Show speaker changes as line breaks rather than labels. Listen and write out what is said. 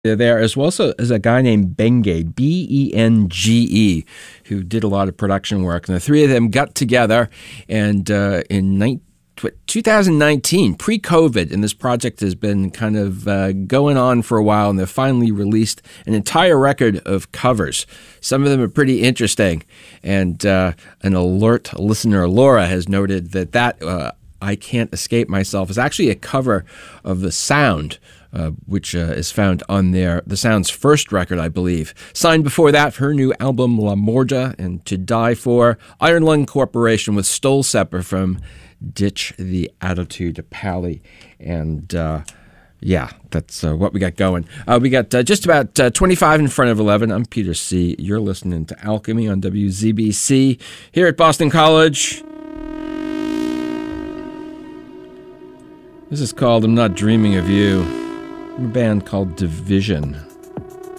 there, as well as a guy named Benge, Benge, who did a lot of production work. And the three of them got together, and in 2019, pre-COVID, and this project has been kind of going on for a while, and they've finally released an entire record of covers. Some of them are pretty interesting, and an alert listener, Laura, has noted that I Can't Escape Myself is actually a cover of The Sound, which is found on The Sound's first record, I believe. Signed before that for her new album La Morda, and To Die For, Iron Lung Corporation with Stolsepper from Ditch the Attitude Pally. And yeah, that's what we got going. We got just about 25 in front of 11. I'm Peter C. You're listening to Alchemy on WZBC here at Boston College. This is called I'm Not Dreaming of You, a band called Division.